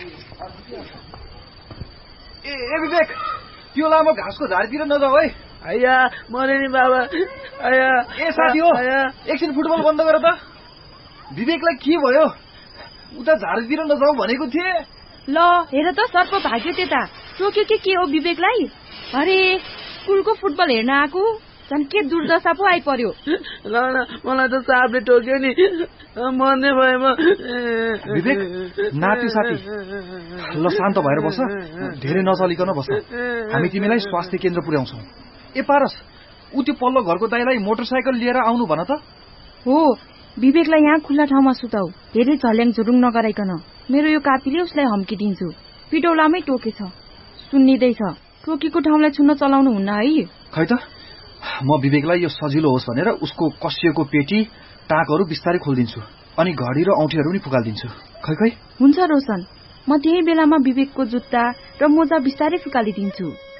ए विवेक, त्यो लामो घाँसको झाडीतिर नजाऊ है। आया मरे नि बाबा। आया ए साथी हो, एकछिन फुटबल बन्द गर त। विवेकलाई के भयो? उता झाडीतिर नजाऊ भनेको थिए। ल हेर त सर्प भाग्यो त्यता। टोक्यो के हो विवेकलाई? अरे स्कुलको फुटबल हेर्न आएको झन् के दुर्दशा पो आइपर्यो। ल मलाई त सापले टोक्यो नि, मर्ने भए म। विवेक नाति साथी, ल शान्त भएर बस, धेरै नचलिकन बस। हामी तिमीलाई स्वास्थ्य केन्द्र पुर्याउँछौ। ए पारस, उ त्यो पल्लो घरको दाइलाई मोटरसाइकल लिएर आउनु भन त। हो, विवेकलाई यहाँ खुल्ला ठाउँमा सुताऊ, धेरै झल्याङ झुरुङ नगराइकन। मेरो यो कापीले उसलाई हम्किदिन्छु। पिटौलामै टोकेछ, सुन्निदैछ। टोकेको ठाउँलाई छुन्न चलाउनु हुन्न है। खै त, म विवेकलाई यो सजिलो होस् भनेर उसको कसिएको पेटी टाँकहरू बिस्तारै खोलिदिन्छु, अनि घडी र औँठीहरू नि फुकालिदिन्छु। खै हुन्छ रोशन, म त्यही बेलामा विवेकको जुत्ता र मोजा बिस्तारै फुकालिदिन्छु।